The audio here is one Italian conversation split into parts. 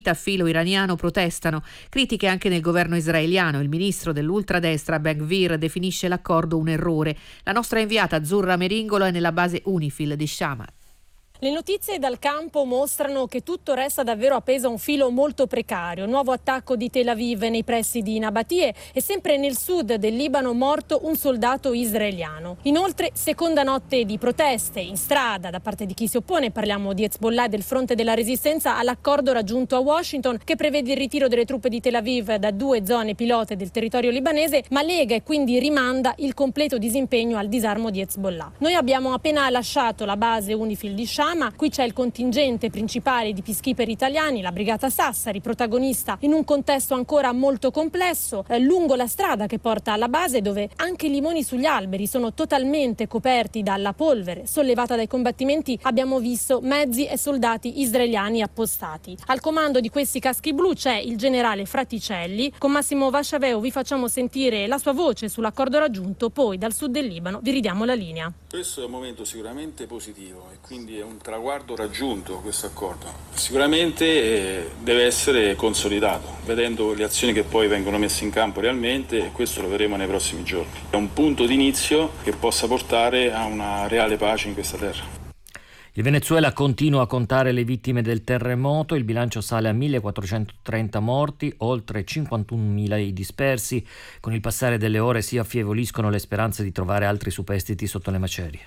a filo iraniano protestano. Critiche anche nel governo israeliano. Il ministro dell'ultradestra Ben Gvir definisce l'accordo un errore. La nostra inviata Azzurra Meringolo è nella base UNIFIL di Shama. Le notizie dal campo mostrano che tutto resta davvero appeso a un filo molto precario. Nuovo attacco di Tel Aviv nei pressi di Nabatie e sempre nel sud del Libano morto un soldato israeliano. Inoltre, seconda notte di proteste in strada da parte di chi si oppone, parliamo di Hezbollah e del fronte della resistenza, all'accordo raggiunto a Washington che prevede il ritiro delle truppe di Tel Aviv da 2 zone pilote del territorio libanese, ma lega e quindi rimanda il completo disimpegno al disarmo di Hezbollah. Noi abbiamo appena lasciato la base UNIFIL di Shama. Qui c'è il contingente principale di peacekeeper italiani, la brigata Sassari, protagonista in un contesto ancora molto complesso, lungo la strada che porta alla base, dove anche i limoni sugli alberi sono totalmente coperti dalla polvere sollevata dai combattimenti. Abbiamo visto mezzi e soldati israeliani appostati. Al comando di questi caschi blu c'è il generale Fraticelli. Con Massimo Vasciaveo vi facciamo sentire la sua voce sull'accordo raggiunto, poi dal sud del Libano vi ridiamo la linea. Questo è un momento sicuramente positivo e quindi è un traguardo raggiunto questo accordo. Sicuramente deve essere consolidato, vedendo le azioni che poi vengono messe in campo realmente, e questo lo vedremo nei prossimi giorni. È un punto di inizio che possa portare a una reale pace in questa terra. Il Venezuela continua a contare le vittime del terremoto, il bilancio sale a 1.430 morti, oltre 51.000 i dispersi. Con il passare delle ore si affievoliscono le speranze di trovare altri superstiti sotto le macerie.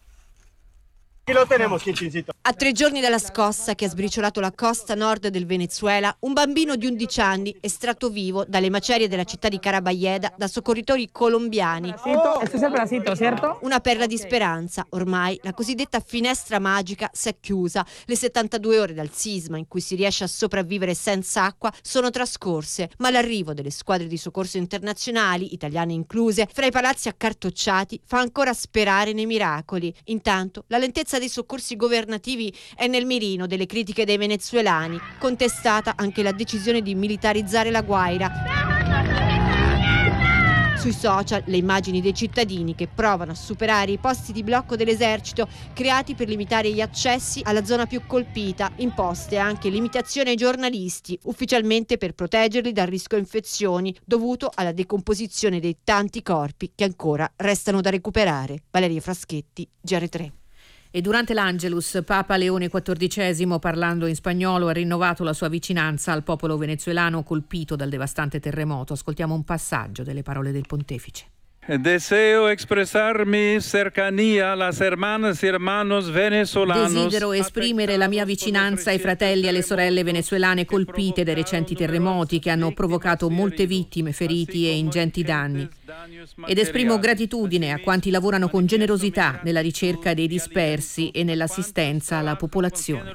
A 3 giorni dalla scossa che ha sbriciolato la costa nord del Venezuela, un bambino di 11 anni estratto vivo dalle macerie della città di Carabayeda da soccorritori colombiani. Una perla di speranza. Ormai la cosiddetta finestra magica si è chiusa. Le 72 ore dal sisma in cui si riesce a sopravvivere senza acqua sono trascorse, ma l'arrivo delle squadre di soccorso internazionali, italiane incluse, fra i palazzi accartocciati fa ancora sperare nei miracoli. Intanto la lentezza dei soccorsi governativi è nel mirino delle critiche dei venezuelani, contestata anche la decisione di militarizzare la Guaira. Sui social le immagini dei cittadini che provano a superare i posti di blocco dell'esercito creati per limitare gli accessi alla zona più colpita, imposte anche limitazioni ai giornalisti, ufficialmente per proteggerli dal rischio infezioni dovuto alla decomposizione dei tanti corpi che ancora restano da recuperare. Valeria Fraschetti, GR3. E durante l'Angelus, Papa Leone XIV, parlando in spagnolo, ha rinnovato la sua vicinanza al popolo venezuelano colpito dal devastante terremoto. Ascoltiamo un passaggio delle parole del pontefice. Deseo expresar mi cercanía a las hermanas y hermanos venezolanos. Desidero esprimere la mia vicinanza ai fratelli e alle sorelle venezuelane colpite dai recenti terremoti che hanno provocato molte vittime, feriti e ingenti danni. Ed esprimo gratitudine a quanti lavorano con generosità nella ricerca dei dispersi e nell'assistenza alla popolazione.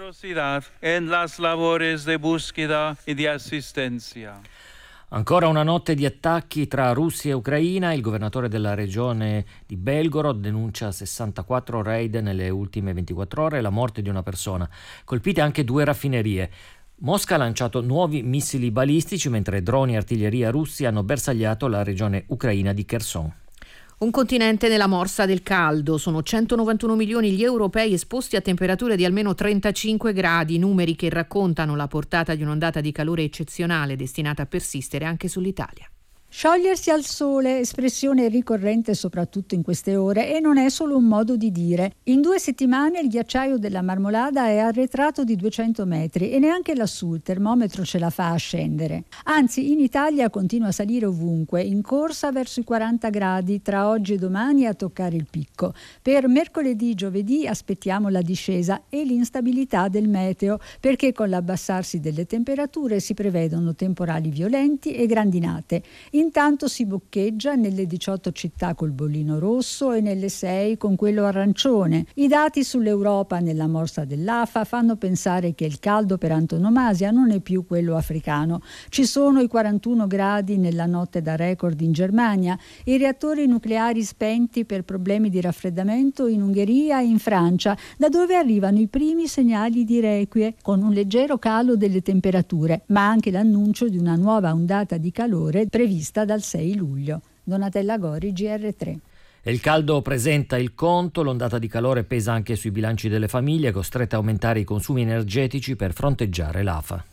Ancora una notte di attacchi tra Russia e Ucraina. Il governatore della regione di Belgorod denuncia 64 raid nelle ultime 24 ore e la morte di una persona. Colpite anche 2 raffinerie. Mosca ha lanciato nuovi missili balistici mentre droni e artiglieria russi hanno bersagliato la regione ucraina di Kherson. Un continente nella morsa del caldo. Sono 191 milioni gli europei esposti a temperature di almeno 35 gradi, numeri che raccontano la portata di un'ondata di calore eccezionale destinata a persistere anche sull'Italia. Sciogliersi al sole, espressione ricorrente soprattutto in queste ore, e non è solo un modo di dire. In 2 settimane il ghiacciaio della Marmolada è arretrato di 200 metri e neanche lassù il termometro ce la fa a scendere. Anzi, in Italia continua a salire ovunque, in corsa verso i 40 gradi, tra oggi e domani a toccare il picco. Per mercoledì, giovedì aspettiamo la discesa e l'instabilità del meteo, perché con l'abbassarsi delle temperature si prevedono temporali violenti e grandinate. Intanto si boccheggia nelle 18 città col bollino rosso e nelle 6 con quello arancione. I dati sull'Europa nella morsa dell'AFA fanno pensare che il caldo per antonomasia non è più quello africano. Ci sono i 41 gradi nella notte da record in Germania, i reattori nucleari spenti per problemi di raffreddamento in Ungheria e in Francia, da dove arrivano i primi segnali di requie, con un leggero calo delle temperature, ma anche l'annuncio di una nuova ondata di calore prevista dal 6 luglio. Donatella Gori, GR3. Il caldo presenta il conto, l'ondata di calore pesa anche sui bilanci delle famiglie costrette a aumentare i consumi energetici per fronteggiare l'AFA.